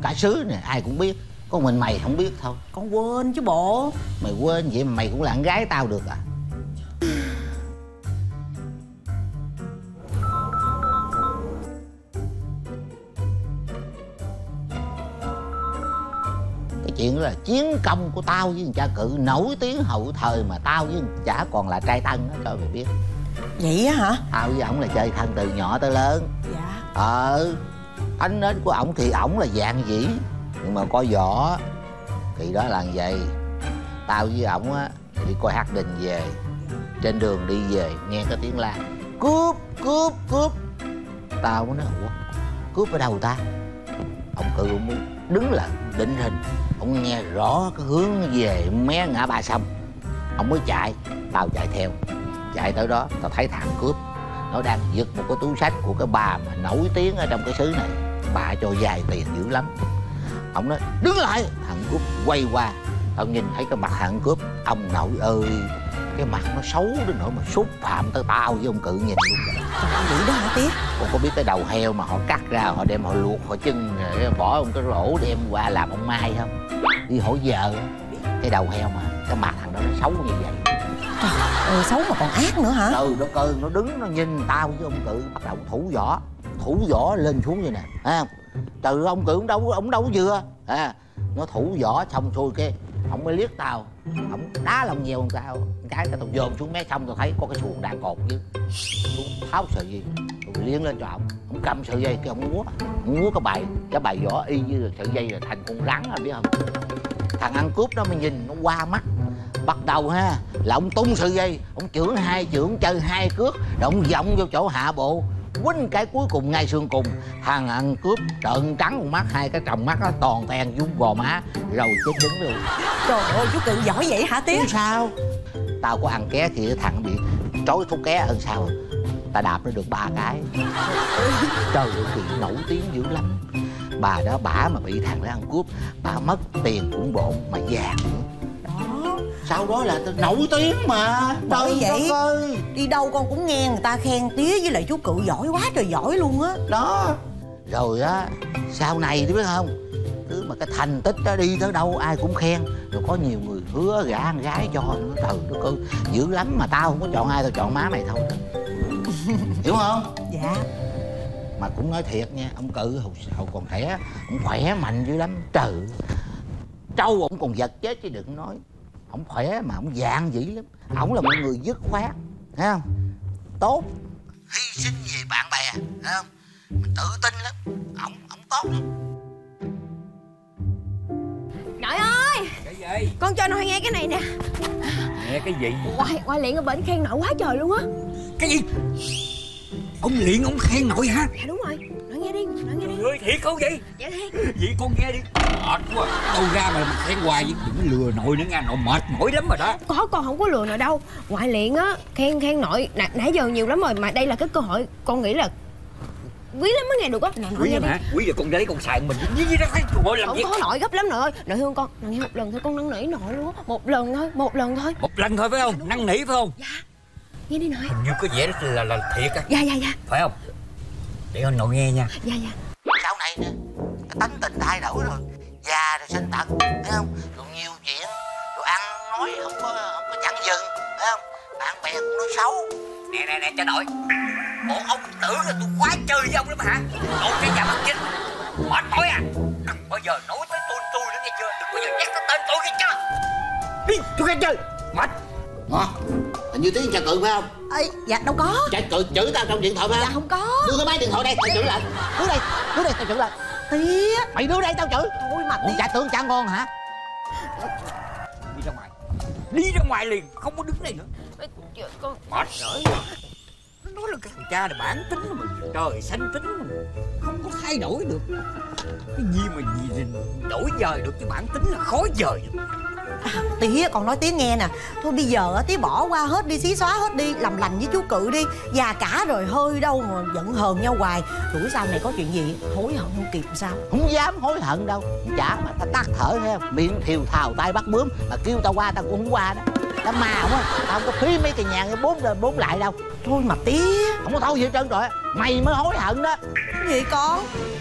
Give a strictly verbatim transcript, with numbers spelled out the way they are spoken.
cả xứ nè, ai cũng biết. Có mình mày không biết thôi. Con quên chứ bộ. Mày quên vậy mà mày cũng là con gái tao được à? Cái chuyện đó là chiến công của tao với thằng cha Cự, nổi tiếng hậu thời mà tao với thằng chả còn là trai tân đó, cho mày biết. Vậy á hả? Tao với ổng là chơi thân từ nhỏ tới lớn. Dạ. Ờ, ánh nến của ổng thì ổng là dạng dĩ, nhưng mà có võ. Thì đó là vậy. Tao với ổng á đi coi hát đình về, trên đường đi về nghe cái tiếng la cướp cướp cướp. Tao mới nói ủa cướp ở đâu ta? Ông Cự ông mới đứng là định hình, ông nghe rõ cái hướng về mé ngã ba sông, ông mới chạy. Tao chạy theo, chạy tới đó tao thấy thằng cướp nó đang giật một cái túi xách của cái bà mà nổi tiếng ở trong cái xứ này. Bà cho dài tiền dữ lắm. Ông nói đứng lại. Thằng cướp quay qua, tao nhìn thấy cái mặt thằng cướp, ông nội ơi, cái mặt nó xấu đến nỗi mà xúc phạm tới tao với ông Cự nhìn luôn. Vậy đó hả Tía? Con có biết cái đầu heo mà họ cắt ra, họ đem họ luộc họ chân rồi bỏ một cái rổ đem qua làm ông Mai không? Đi hỗ trợ cái đầu heo mà cái mặt thằng đó nó xấu như vậy. Trời ơi, xấu mà còn ác nữa hả? Ừ, nó cơ nó đứng nó nhìn tao với ông Cự bắt đầu thủ võ, thủ võ lên xuống vậy nè, thấy không? Từ ông Cự ông đâu ông đâu có vừa à, nó thủ võ xong xuôi cái ông mới liếc tao, ông đá lòng nhiều ông tao cái tao dồn xuống mé xong tao thấy có cái xuồng đang cột dưới, xuống tháo sợi dây rồi liếng lên cho ông, ông cầm sợi dây cái ông múa, ông múa cái bài cái bài võ y như sợi dây là thành con rắn à, biết không? Thằng ăn cướp đó mới nhìn nó qua mắt, bắt đầu ha là ông tung sợi dây, ông chưởng hai chưởng chơi hai cước, rồi ông vọng vô chỗ hạ bộ, quýnh cái cuối cùng ngay xương cùng. Thằng ăn cướp trợn trắng một mắt, hai cái tròng mắt nó toàn ten vuông gò má rồi chết đứng luôn. Trời ơi, chú Cự giỏi vậy hả Tía? Sao tao có ăn ké thì thằng bị trói thuốc ké hơn sao, ta đạp nó được ba cái. Trời ơi, thì nổi tiếng dữ lắm. Bà đó bả mà bị thằng đó ăn cướp, bà mất tiền cũng bộn mà vàng nữa. Đó. Sau đó là nổi tiếng mà. Bởi vậy ơi, đi đâu con cũng nghe người ta khen Tía với lại chú Cự giỏi quá trời giỏi luôn á. Đó. Rồi á, sau này biết không, cứ mà cái thành tích đó đi tới đâu ai cũng khen, rồi có nhiều người hứa gả con gái cho nữa. Trời đất ơi, dữ lắm mà tao không có chọn ai, tao chọn má mày thôi. Hiểu không? Dạ. Mà cũng nói thiệt nha, ông Cự hồi, hồi còn trẻ ông khỏe mạnh dữ lắm. Trời, trâu ông còn giật chết chứ đừng nói. Ông khỏe mà ông dạng dữ lắm. Ông là một người dứt khoát, thấy không? Tốt, hy sinh vì bạn bè, thấy không? Mình tự tin lắm. Ông ông tốt lắm. Nội ơi! Cái gì? Con cho nội nghe cái này nè. Nghe cái gì? Hoài, Hoài Liện ở bển khen nội quá trời luôn á. Cái gì? Ông Liện ông khen nội hả? Dạ đúng rồi, nội nghe đi, nội nghe đi. Ơi thiệt không vậy? Dạ thiệt. Vậy con nghe đi. Mệt quá. Đâu ra mà khen hoài vậy? Đừng lừa nội nữa nha, nội mệt mỏi lắm rồi đó. Có, con không có lừa nội đâu. Hoài Liện á khen khen nội nãy, nãy giờ nhiều lắm rồi, mà đây là cái cơ hội con nghĩ là quý lắm mới nghe được á. Nè nội Quý nghe đi. hả? Quý giờ con ra đấy con xài mình với với đó thấy nội làm Không gì? có, nội gấp lắm nội ơi. Nội thương con, nội nghe một lần thôi, con năn nỉ nội luôn á. Một lần thôi, một lần thôi. Một lần thôi phải không? Năn nỉ phải không? Dạ. Nghe đi nội. Hình như có vẻ là là thiệt á. Dạ dạ dạ. Phải không? Để con nội nghe nha. Dạ dạ. Sau này nè, cái tánh tình thay đổi rồi, già rồi sinh tật, thấy không? Rồi nhiều chuyện, rồi ăn nói không có không có chặn dừng, thấy không? Bạn bè cũng nói xấu. Nè nè nè cho nội. Bộ ông tưởng là tôi khoái chơi với ông lắm hả? Nội cái nhà mặt chính mệt mỏi à? Đừng bao giờ nói tới tôi tôi nữa nghe chưa? Đừng bao giờ nhắc tới tên tôi nghe chưa? Đi, tôi nghe chơi. Mệt. Ngon. Hình như tiếng cha Cự phải không? Ê, dạ đâu có. Cha Cự chửi tao trong điện thoại phải không? Dạ không có. Đưa cái máy điện thoại đây, tao chửi lại. Đưa đây, đưa đây, tao chửi lại. Tía. Mày đưa đây tao chửi. Thôi mà Ủa, Tía. cha tưởng cha ngon hả? Đi ra ngoài. Đi ra ngoài liền, không có đứng đây nữa. Con Mệt rồi. Nó nói là cái thằng cha là bản tính mà. Trời sanh tính mà. Không có thay đổi được. Cái gì mà gì đổi dời được, cái bản tính là khó dời được. À, Tía còn nói Tía nghe nè. Thôi bây giờ Tía bỏ qua hết đi, xí xóa hết đi, làm lành với chú Cự đi. Già cả rồi hơi đâu mà giận hờn nhau hoài. Rủi sau này có chuyện gì hối hận không kịp sao? Không dám hối hận đâu. Chả mà tao tắt thở thấy không? Miệng thiều thào tay bắt bướm, mà kêu tao qua tao cũng không qua đó. Tao mà không á, tao không có phí mấy tiền nhà bốn bốn lại đâu. Thôi mà Tía. Không có thôi gì hết trơn rồi. Mày mới hối hận đó. Cái gì con?